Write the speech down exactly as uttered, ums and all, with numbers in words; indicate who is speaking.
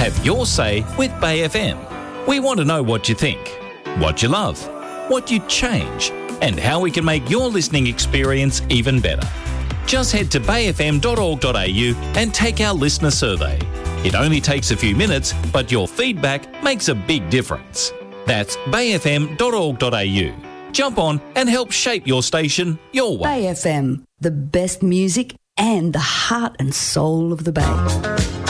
Speaker 1: Have your say with Bay F M. We want to know what you think, what you love, what you'd change, and how we can make your listening experience even better. Just head to bay f m dot org dot a u and take our listener survey. It only takes a few minutes, but your feedback makes a big difference. That's bay f m dot org dot a u. Jump on and help shape your station your way.
Speaker 2: Bay F M, the best music and the heart and soul of the Bay.